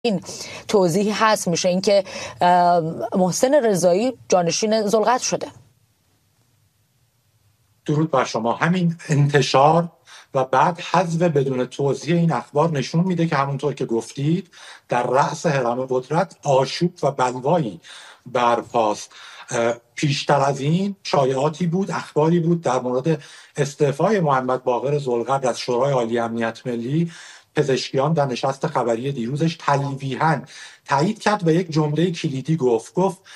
این توضیح هست میشه اینکه محسن رضایی جانشین ذوالقرن شده. درود بر شما. همین انتشار و بعد حذف بدون توضیح این اخبار نشون میده که همونطور که گفتید در رأس هرم قدرت آشوب و بلوایی برپاست. پیشتر از این شایعاتی بود، اخباری بود در مورد استعفای محمد باقر ذوالقرن از شورای عالی امنیت ملی. پزشکیان در نشست خبری دیروزش تلویحاً تایید کرد و یک جمله کلیدی گفت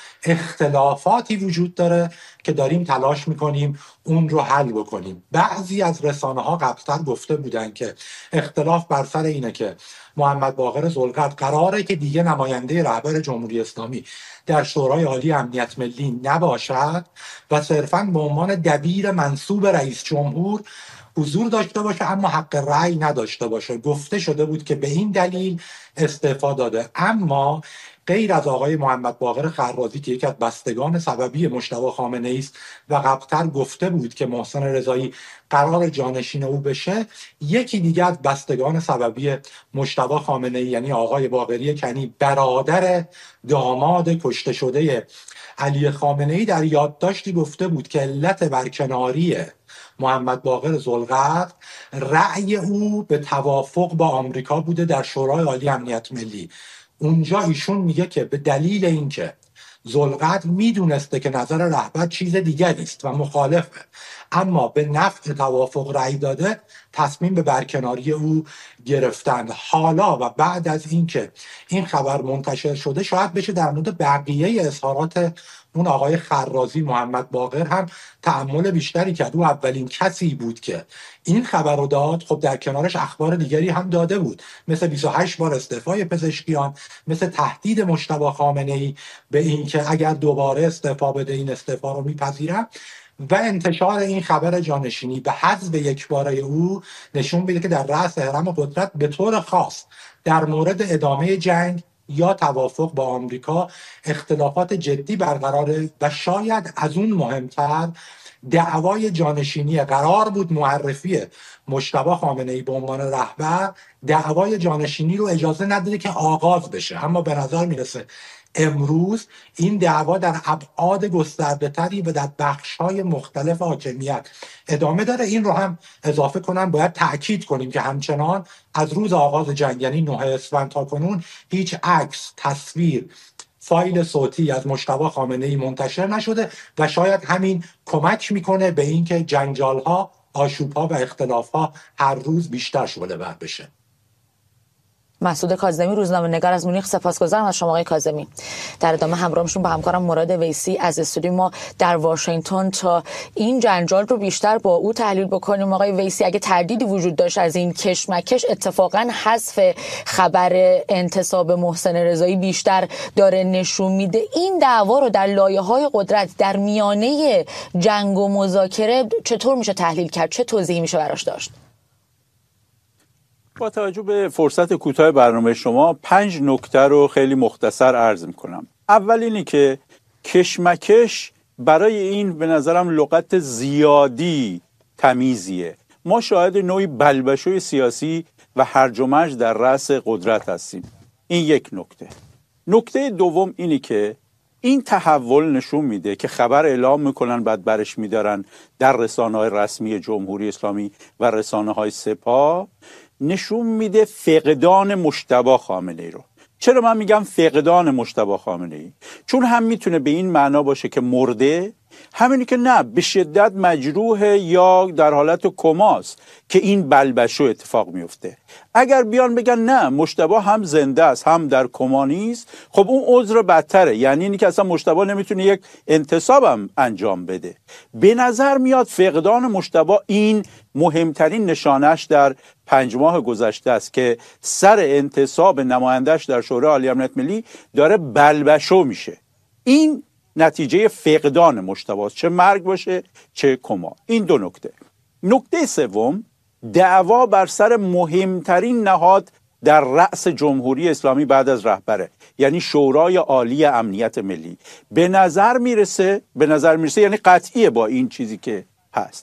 اختلافاتی وجود داره که داریم تلاش میکنیم اون رو حل بکنیم. بعضی از رسانه‌ها قبلتر گفته بودن که اختلاف بر سر اینه که محمد باقر ذوالقرن قراره که دیگه نماینده رهبر جمهوری اسلامی در شورای عالی امنیت ملی نباشد و صرفاً به عنوان دبیر منصوب رئیس جمهور حضور داشته باشه اما حق رأی نداشته باشه. گفته شده بود که به این دلیل استعفا داده. اما غیر از آقای محمد باقر خرازی که یکی از بستگان سببی مجتبی خامنه‌ای است و قبلتر گفته بود که محسن رضایی قرار جانشین او بشه، یکی دیگه از بستگان سببی مجتبی خامنه‌ای یعنی آقای باقری کنی، برادر داماد کشته شده علی خامنه‌ای، در یادداشتی گفته بود که علت برکناری محمد باقر ذوالقرن رأی او به توافق با آمریکا بوده در شورای عالی امنیت ملی. اونجا ایشون میگه که به دلیل اینکه ذوالقرن میدونسته که نظر رهبر چیز دیگری است و مخالفه اما به نفع توافق رأی داده، تصمیم به برکناری او گرفتند. حالا و بعد از اینکه این خبر منتشر شده شاید بشه در مورد بقیه اظهارات اون آقای خرازی محمد باقر هم تأمل بیشتری کرد. او اولین کسی بود که این خبر رو داد. خب در کنارش اخبار دیگری هم داده بود، مثل 28 بار استعفای پزشکیان، مثل تهدید مجتبی خامنه‌ای به این که اگر دوباره استعفا بده این استعفا رو میپذیرم، و انتشار این خبر جانشینی به حذف یکباره او نشون میده که در رأس هرم قدرت به طور خاص در مورد ادامه جنگ یا توافق با آمریکا اختلافات جدی برقراره و شاید از اون مهمتر دعوای جانشینی. قرار بود معرفی مجتبی خامنه‌ای به عنوان رهبر دعوای جانشینی رو اجازه نداده که آغاز بشه، اما به نظر میرسه امروز این دعوا در ابعاد گسترده‌تری و در بخش‌های مختلف حاکمیت ادامه داره. این رو هم اضافه کنم باید تأکید کنیم که همچنان از روز آغاز جنگ یعنی 9 اسفند تا کنون هیچ عکس، تصویر، فایل صوتی از مجتبی خامنه‌ای منتشر نشده و شاید همین کمک میکنه به اینکه جنجال‌ها، آشوب‌ها و اختلاف‌ها هر روز بیشتر شعله ور بشه. مسعود کاظمی، روزنامه‌نگار از مونیخ، سپاسگزارم از شما آقای کاظمی. در ادامه همراه میشیم با همکارم مراد ویسی از استودیو ما در واشنگتن تا این جنجال رو بیشتر با او تحلیل بکنیم. آقای ویسی، اگه تردیدی وجود داشت از این کشمکش، اتفاقا حذف خبر انتصاب محسن رضایی بیشتر داره نشون میده این دعوا رو در لایه‌های قدرت در میانه جنگ و مذاکره چطور میشه تحلیل کرد؟ چه توضیحی میشه براش داشت؟ با توجه به فرصت کوتاه برنامه شما 5 نکته رو خیلی مختصر عرض میکنم. اول اینی که کشمکش برای این به نظرم لغت زیادی تمیزیه. ما شاهد نوعی بلبشوی سیاسی و هرج و مرج در رأس قدرت هستیم. این یک نکته. نکته دوم اینی که این تحول نشون میده که خبر اعلام میکنن بعد برش میدارن در رسانه‌های رسمی جمهوری اسلامی و رسانه‌های سپاه، نشون میده فقدان مجتبی خامنه‌ای رو. چرا من میگم فقدان مجتبی خامنه‌ای؟ چون هم میتونه به این معنا باشه که مرده، همینی که نه، به شدت مجروح یا در حالت کماست که این بلبشو اتفاق میفته. اگر بیان بگن نه مجتبی هم زنده است هم در کما نیست، خب اون عذر بدتره، یعنی اینی که اصلا مجتبی نمیتونه یک انتصابم انجام بده. به نظر میاد فقدان مجتبی این مهمترین نشانش در 5 ماه گذشته است که سر انتصاب نمایندش در شورای عالی امنیت ملی داره بلبشو میشه. این نتیجه فقدان مجتبی است، چه مرگ باشه چه کما. این دو نکته. نکته سوم، دعوا بر سر مهمترین نهاد در رأس جمهوری اسلامی بعد از رهبره، یعنی شورای عالی امنیت ملی. به نظر میرسه یعنی قطعیه با این چیزی که هست،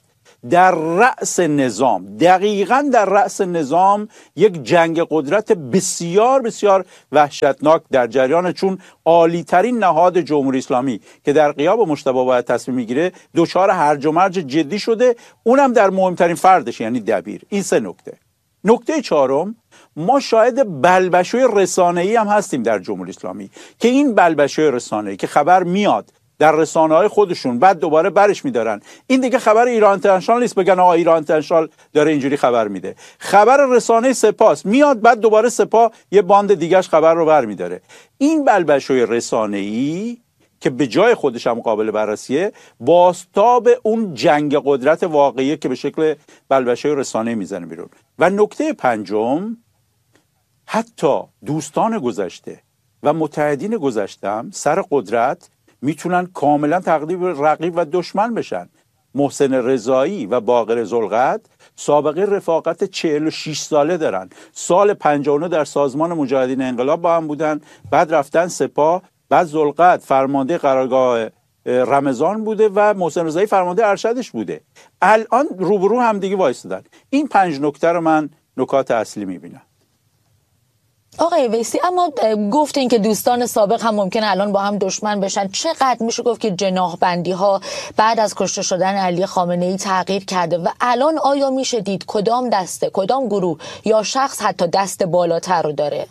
در رأس نظام، دقیقاً در رأس نظام، یک جنگ قدرت بسیار بسیار وحشتناک در جریان، چون عالی ترین نهاد جمهوری اسلامی که در غیاب مجتبی باید تصمیم میگیره دچار هرج و مرج جدی شده، اونم در مهمترین فردش یعنی دبیر. این سه نکته. نکته چهارم، ما شاهد بلبشوی رسانه‌ای هم هستیم در جمهوری اسلامی که این بلبشوی رسانه‌ای که خبر میاد در رسانه‌های خودشون بعد دوباره برش میدارن، این دیگه خبر ایران اینترنشنال نیست بگن آقا ایران اینترنشنال داره اینجوری خبر میده، خبر رسانه سپاه میاد بعد دوباره سپاه یه باند دیگهش خبر رو برمیداره. این بلبشوی رسانه‌ای که به جای خودش هم قابل بررسیه، بازتاب اون جنگ قدرت واقعی که به شکل بلبشوی رسانه‌ای میزنه بیرون. و نکته پنجم، حتی دوستان گذشته و متحدین گذشته سر قدرت میتونن کاملا تقلیب رقیب و دشمن بشن. محسن رضایی و باقر ذوالقعد سابقه رفاقت 46 ساله دارن. سال 59 در سازمان مجاهدین انقلاب با هم بودن، بعد رفتن سپاه، بعد ذوالقعد فرمانده قرارگاه رمضان بوده و محسن رضایی فرمانده ارشدش بوده. الان روبرو هم دیگه وایسادن. این 5 نکته رو من نکات اصلی میبینم. آقای ویسی، اما گفتین که دوستان سابق هم ممکنه الان با هم دشمن بشن. چقدر میشه گفت که جناح بندی ها بعد از کشته شدن علی خامنه‌ای تغییر کرده و الان آیا میشه دید کدام دسته، کدام گروه یا شخص حتی دست بالاتر رو داره؟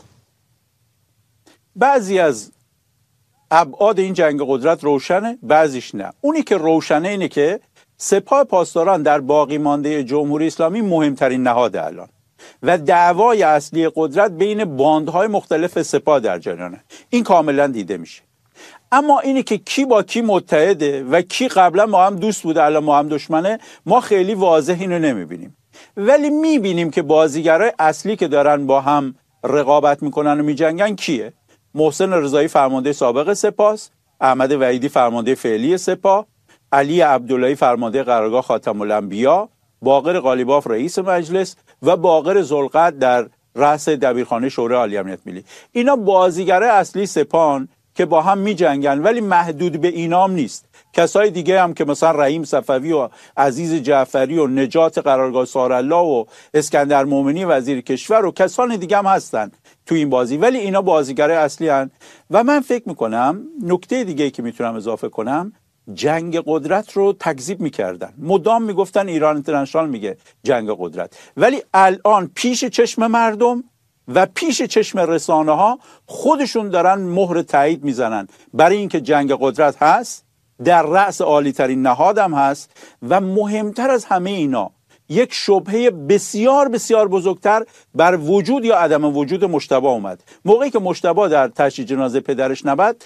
بعضی از ابعاد این جنگ قدرت روشنه، بعضیش نه. اونی که روشنه اینه که سپاه پاسداران در باقی مانده جمهوری اسلامی مهمترین نهاد الان و دعوای اصلی قدرت بین باندهای مختلف سپاه در جریانه. این کاملا دیده میشه. اما اینی که کی با کی متحده و کی قبلا ما هم دوست بوده الان ما هم دشمنه، ما خیلی واضح اینو نمیبینیم. ولی میبینیم که بازیگرای اصلی که دارن با هم رقابت میکنن و میجنگن کیه؟ محسن رضایی فرمانده سابق سپاه، احمد وحیدی فرمانده فعلی سپاه، علی عبداللهی فرمانده قرارگاه خاتم الانبیا، باقر قالیباف رئیس مجلس و باقر ذوالقعد در رأس دبیرخانه شورای عالی امنیت ملی. اینا بازیگرای اصلی سپاهن که با هم می جنگن، ولی محدود به اینام نیست. کسای دیگه هم که مثلا رحیم صفوی و عزیز جعفری و نجات قرارگاه سارالله و اسکندر مومنی وزیر کشور و کسان دیگه هم هستن تو این بازی، ولی اینا بازیگرای اصلی هن. و من فکر میکنم نکته دیگه که میتونم اضافه کنم، جنگ قدرت رو تکذیب میکردن، مدام میگفتن ایران اینترنشنال میگه جنگ قدرت، ولی الان پیش چشم مردم و پیش چشم رسانه ها خودشون دارن مهر تایید میزنن برای اینکه جنگ قدرت هست، در رأس عالی ترین نهادم هست و مهمتر از همه اینا یک شبهه بسیار بسیار بزرگتر بر وجود یا عدم وجود مجتبی اومد. موقعی که مجتبی در تشییع جنازه پدرش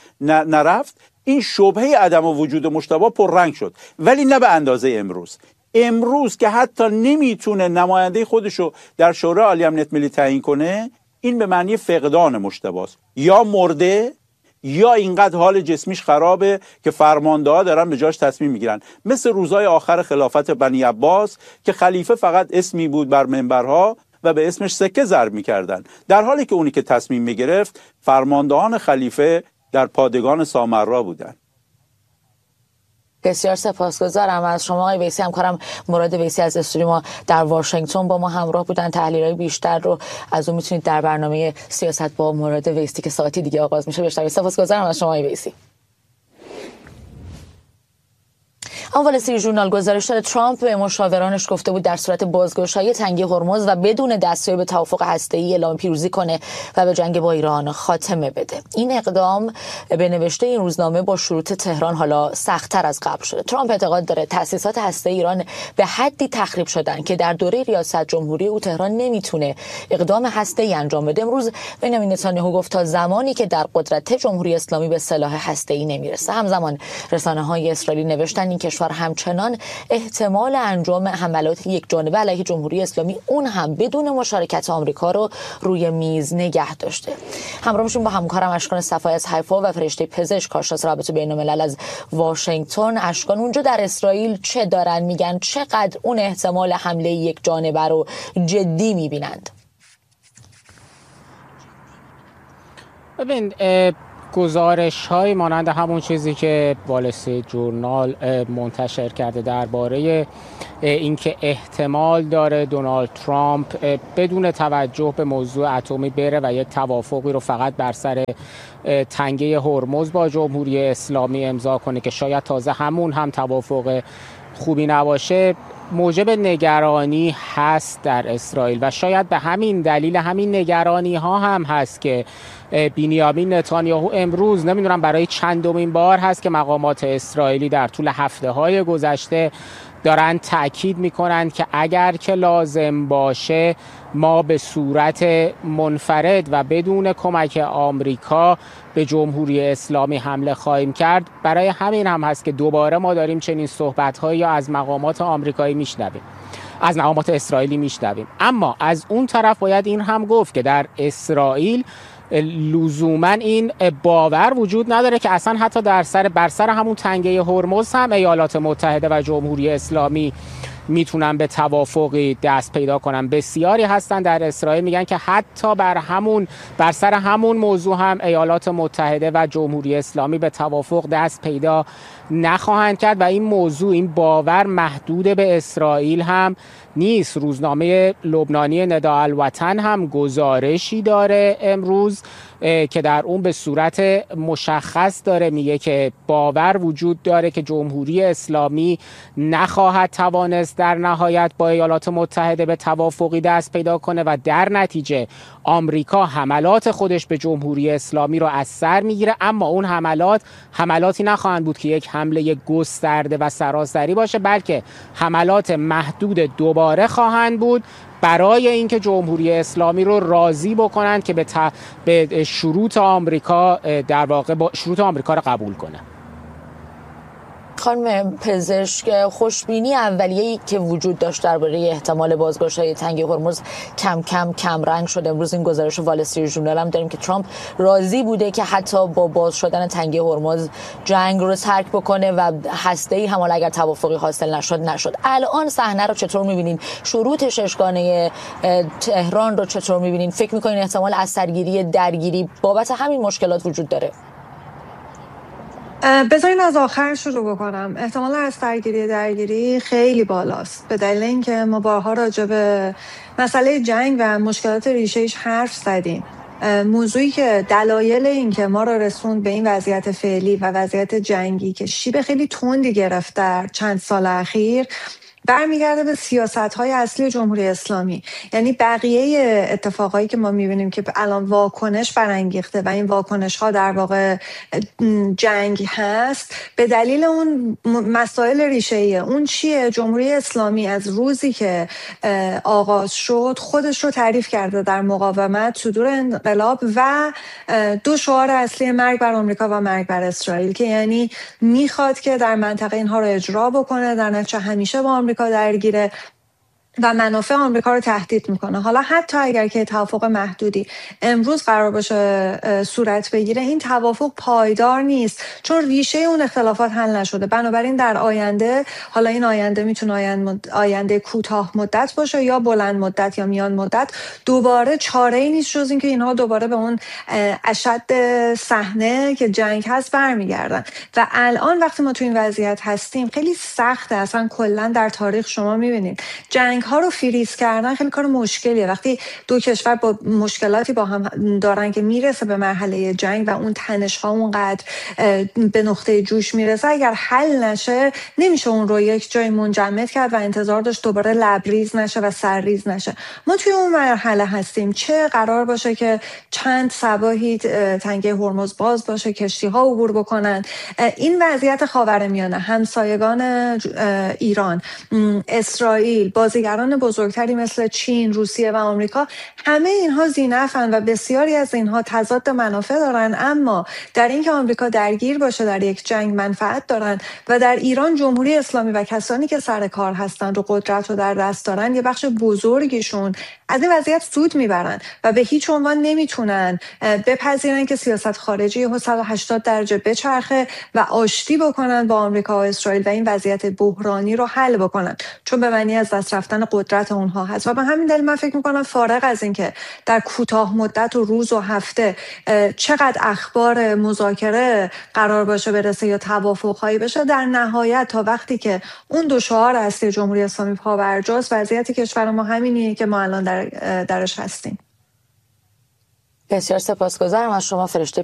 نرفت، این شبهه عدم وجود مجتبی پررنگ شد، ولی نه به اندازه امروز که حتی نمیتونه نماینده خودشو در شورای عالی امنیت ملی تعیین کنه. این به معنی فقدان مجتبی است، یا مرده یا اینقدر حال جسمیش خرابه که فرمانده‌ها دارن به جاش تصمیم میگیرن، مثل روزهای آخر خلافت بنی عباس که خلیفه فقط اسمی بود بر منبرها و به اسمش سکه ضرب میکردن، در حالی که اونی که تصمیم میگرفت فرماندهان خلیفه در پادگان سامرا بودن. بسیار سپاسگزارم از شما آقای ویسی. همکارم مراد ویسی از استودیو ما در واشنگتن با ما همراه بودن. تحلیل‌های بیشتر رو از اون میتونید در برنامه سیاست با مراد ویسی که ساعتی دیگه آغاز میشه بشنوید. سپاسگزارم از شما آقای ویسی. اول سی ژورنال گزارش داده ترامپ به مشاورانش گفته بود در صورت بازگشایی تنگه هرمز و بدون دستیابی به توافق هسته‌ای اعلام پیروزی کنه و به جنگ با ایران خاتمه بده. این اقدام به نوشته این روزنامه با شروط تهران حالا سخت‌تر از قبل شده. ترامپ اعتقاد داره تأسیسات هسته‌ای ایران به حدی تخریب شدن که در دوره ریاست جمهوری او تهران نمیتونه اقدام هسته‌ای انجام بده. امروز بنیامین نتانیاهو گفت تا زمانی که در قدرت جمهوری اسلامی به سلاح هسته‌ای نمیرسه. همزمان رسانه‌های اسرائیلی نوشتن این کشور همچنان احتمال انجام حملات یک جانبه علیه جمهوری اسلامی، اون هم بدون مشارکت آمریکا، رو روی میز نگه داشته. همراه میشیم با همکارم اشکان صفایی از حیفا و فرشته پزشک کارشناس رابطه بین‌الملل از واشنگتن. اشکان، اونجا در اسرائیل چه دارن میگن؟ چقدر اون احتمال حمله یک جانبه رو جدی میبینند؟ ببین، گزارش های مانند همون چیزی که وال استریت جورنال منتشر کرده درباره اینکه احتمال داره دونالد ترامپ بدون توجه به موضوع اتمی بره و یک توافقی رو فقط بر سر تنگه هرمز با جمهوری اسلامی امضا کنه که شاید تازه همون هم توافق خوبی نباشه، موجب نگرانی هست در اسرائیل و شاید به همین دلیل همین نگرانی ها هم هست که بنیامین نتانیاهو امروز نمیدونم برای چندمین بار هست که مقامات اسرائیلی در طول هفته های گذشته دارن تأکید میکنن که اگر که لازم باشه ما به صورت منفرد و بدون کمک آمریکا به جمهوری اسلامی حمله خواهیم کرد. برای همین هم هست که دوباره ما داریم چنین صحبت‌هایی یا از مقامات آمریکایی میشنویم، از مقامات اسرائیلی میشنویم. اما از اون طرف باید این هم گفت که در اسرائیل لزوما این باور وجود نداره که اصلا حتی بر سر همون تنگه هرمز هم ایالات متحده و جمهوری اسلامی میتونن به توافقی دست پیدا کنن. بسیاری هستن در اسرائیل میگن که حتی بر سر همون موضوع هم ایالات متحده و جمهوری اسلامی به توافق دست پیدا نخواهند کرد و این موضوع، این باور محدود به اسرائیل هم نیست. روزنامه لبنانی نداء الوطن هم گزارشی داره امروز که در اون به صورت مشخص داره میگه که باور وجود داره که جمهوری اسلامی نخواهد توانست در نهایت با ایالات متحده به توافقی دست پیدا کنه و در نتیجه آمریکا حملات خودش به جمهوری اسلامی رو از سر میگیره، اما اون حملاتی نخواهند بود که یک حمله گسترده و سراسری باشه، بلکه حملات محدود دوباره خواهند بود برای اینکه جمهوری اسلامی رو راضی بکنند که به شروط آمریکا در واقع شروط آمریکا رو قبول کنه. خانم پزشک، خوشبینی اولیه‌ای که وجود داشت درباره احتمال بازگشایی تنگه هرمز کم رنگ شده. امروز این گزارش وال استریت ژورنال هم داریم که ترامپ راضی بوده که حتی با باز شدن تنگه هرمز جنگ رو ترک بکنه و هسته‌ای هم اگر توافقی حاصل نشد. الان صحنه رو چطور می‌بینین؟ شروط ششگانه تهران رو چطور می‌بینین؟ فکر می‌کنین احتمال از درگیری بابت همین مشکلات وجود داره؟ بذارین از آخر شروع بکنم. احتمال از درگیری خیلی بالاست، به دلیل اینکه ما بارها راجع به مسئله جنگ و مشکلات ریشه‌ایش حرف زدیم. موضوعی که دلایل این که ما را رسوند به این وضعیت فعلی و وضعیت جنگی که شیب خیلی تندی گرفت در چند سال اخیر برمیگرده به سیاست‌های اصلی جمهوری اسلامی. یعنی بقیه اتفاقایی که ما می‌بینیم که الان واکنش برانگیخته و این واکنش‌ها در واقع جنگ هست، به دلیل اون مسائل ریشه‌ایه. اون چیه؟ جمهوری اسلامی از روزی که آغاز شد خودش رو تعریف کرده در مقاومت، صدور انقلاب و دو شعار اصلی مرگ بر آمریکا و مرگ بر اسرائیل، که یعنی میخواد که در منطقه اینها رو اجرا بکنه، در نتیجه همیشه با آمریکا درگیره و منافع آمریکا رو تهدید میکنه. حالا حتی اگر که توافق محدودی امروز قرار باشه صورت بگیره، این توافق پایدار نیست چون ریشه اون اختلافات حل نشده. بنابراین در آینده، حالا این آینده میتونه آینده کوتاه مدت باشه یا بلند مدت یا میان مدت، دوباره چاره‌ای نیست جز اینکه اینها دوباره به اون اشد صحنه که جنگ هست برمیگردن. و الان وقتی ما تو این وضعیت هستیم خیلی سخته. اصلا کلا در تاریخ شما میبینید جنگ ها رو فریز کردن خیلی کار مشکلیه. وقتی دو کشور با مشکلاتی با هم دارن که میرسه به مرحله جنگ و اون تنش ها اونقدر به نقطه جوش میرسه، اگر حل نشه نمیشه اون رو یک جای منجمد کرد و انتظار داشت دوباره لبریز نشه و سرریز نشه. ما توی اون مرحله هستیم. چه قرار باشه که چند صباحی تنگه هرمز باز باشه، کشتی ها عبور بکنن. این وضعیت خاورمیانه، همسایگان ایران، اسرائیل، بازیگران بزرگتری مثل چین، روسیه و آمریکا، همه اینها ذی‌نفعن و بسیاری از اینها تضاد منافع دارن، اما در اینکه آمریکا درگیر باشه در یک جنگ منفعت دارن و در ایران جمهوری اسلامی و کسانی که سر کار هستند و قدرت رو در دست دارن یه بخش بزرگیشون از این وضعیت سود میبرن و به هیچ عنوان نمیتونن بپذیرن که سیاست خارجی 180 درجه بچرخه و آشتی بکنن با آمریکا و اسرائیل و این وضعیت بحرانی رو حل بکنن، چون به معنی از دست رفتن میان قدرت اونها هست و به همین دلیل من فکر میکنم فارغ از اینکه در کوتاه مدت و روز و هفته چقدر اخبار مذاکره قرار باشه برسه یا توافق‌هایی بشه، در نهایت تا وقتی که اون دو شعار اصلی جمهوری اسلامی پابرجاست وضعیت کشور ما همینیه که ما الان درش هستیم. بسیار سپاسگزارم از شما فرشته